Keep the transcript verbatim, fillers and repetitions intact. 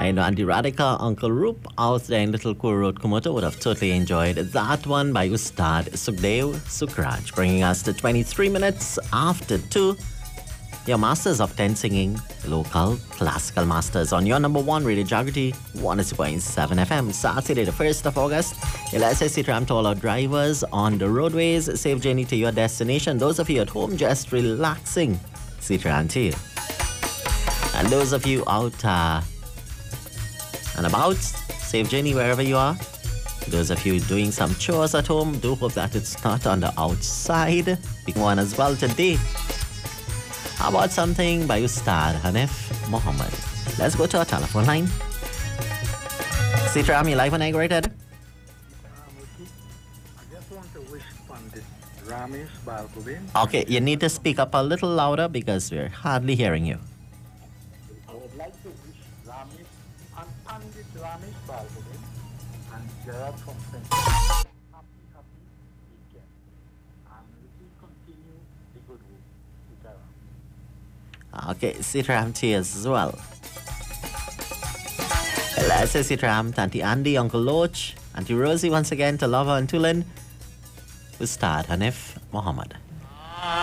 I know Andy Radica, Uncle Roop out there in Little Kur Road, Kumoto would have totally enjoyed that one by Ustad Sukhdev Sukraj, bringing us to twenty-three minutes after two. Your masters of ten singing, local classical masters on your number one Radio Jagriti, one oh two point seven F M. Saturday, the first of August. Let's say tram to all our drivers on the roadways. Safe journey to your destination. Those of you at home just relaxing, Citram to you. And those of you out uh, and about, safe journey wherever you are. Those of you doing some chores at home, do hope that it's not on the outside. Big one as well today. How about something by Ustad Hanif Muhammad? Let's go to our telephone line. Citram, you live on Egg Rated? I just want to wish Pandit Ramesh Balgobin. Okay, you need to speak up a little louder because we're hardly hearing you. I would like to wish Ramesh and Pandit Ramesh Balgobin and Gerard from Saint happy, happy weekend. And we will continue the good work. Okay, Citram to you as well. Let's say Citram, Auntie Andy, Uncle Loach, Auntie Rosie once again to Lover and Tulin. Ustad Hanif Muhammad.